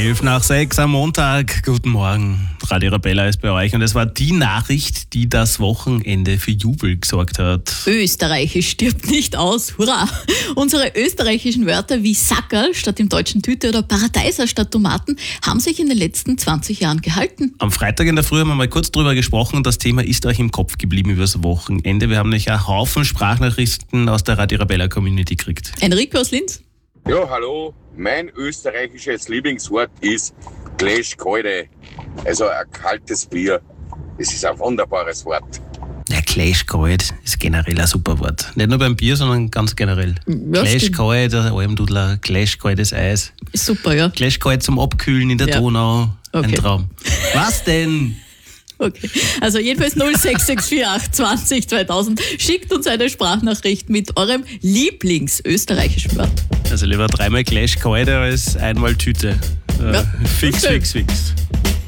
11:11 am Montag. Guten Morgen. Radio Arabella ist bei euch und es war die Nachricht, die das Wochenende für Jubel gesorgt hat. Österreichisch stirbt nicht aus. Hurra! Unsere österreichischen Wörter wie Sackerl statt dem deutschen Tüte oder Paradeiser statt Tomaten haben sich in den letzten 20 Jahren gehalten. Am Freitag in der Früh haben wir mal kurz drüber gesprochen und das Thema ist euch im Kopf geblieben über das Wochenende. Wir haben nämlich einen Haufen Sprachnachrichten aus der Radio Arabella Community gekriegt. Enrico aus Linz? Ja, hallo. Mein österreichisches Lieblingswort ist Gläschkalte. Also ein kaltes Bier. Das ist ein wunderbares Wort. Ja, Gläschkalt ist generell ein super Wort. Nicht nur beim Bier, sondern ganz generell. Ja, Gläschkalt, der Almdudler, Gläschkaltes Eis. Ist super, ja. Gläschkalt zum Abkühlen in der Donau. Ein Okay. Traum. Was denn? Okay. Also jedenfalls 06648 20 2000. Schickt uns eine Sprachnachricht mit eurem Lieblings-österreichischen Wort. Also lieber dreimal Gläschkalt als einmal Tüte. Ja. Fix.